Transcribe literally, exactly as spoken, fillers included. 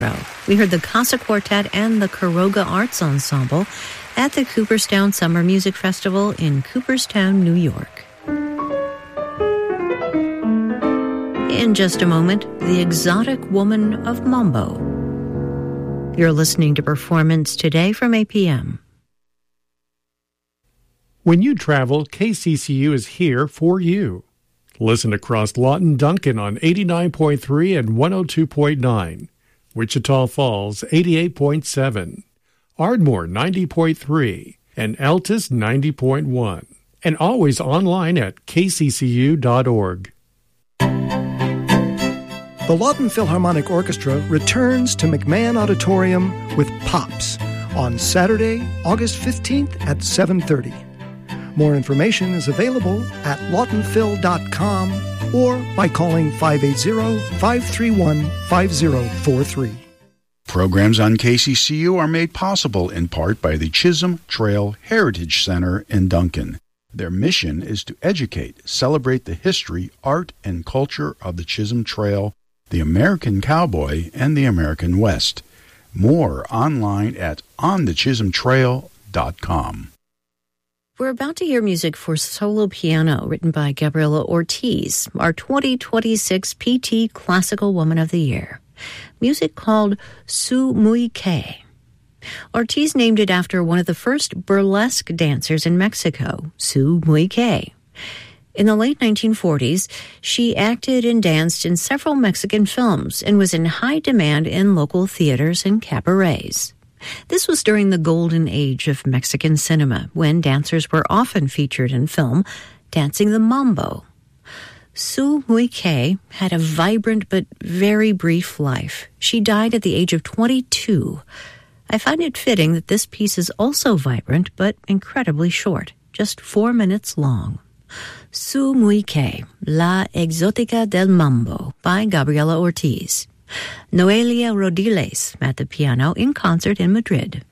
We heard the Casa Quartet and the Caroga Arts Ensemble at the Cooperstown Summer Music Festival in Cooperstown, New York. In just a moment, the exotic woman of Mambo. You're listening to Performance Today from A P M. When you travel, K C C U is here for you. Listen across Lawton Duncan on eighty-nine point three and one oh two point nine. Wichita Falls, eighty-eight point seven. Ardmore, ninety point three. And Altus, ninety point one. And always online at k c c u dot org. The Lawton Philharmonic Orchestra returns to McMahon Auditorium with Pops on Saturday, August fifteenth at seven thirty. More information is available at lawton phil dot com or by calling five eight zero, five three one, five zero four three. Programs on K C C U are made possible in part by the Chisholm Trail Heritage Center in Duncan. Their mission is to educate, celebrate the history, art, and culture of the Chisholm Trail, the American cowboy, and the American West. More online at on the chisholm trail dot com. We're about to hear music for solo piano written by Gabriela Ortiz, our twenty twenty-six P T Classical Woman of the Year. Music called Su Muy Que. Ortiz named it after one of the first burlesque dancers in Mexico, Su Muy Que. In the late nineteen forties, she acted and danced in several Mexican films and was in high demand in local theaters and cabarets. This was during the golden age of Mexican cinema, when dancers were often featured in film, dancing the mambo. Su Muy Que had a vibrant but very brief life. She died at the age of twenty-two. I find it fitting that this piece is also vibrant but incredibly short, just four minutes long. Su Muy Que, La Exótica del Mambo by Gabriela Ortiz. Noelia Rodiles at the piano in concert in Madrid.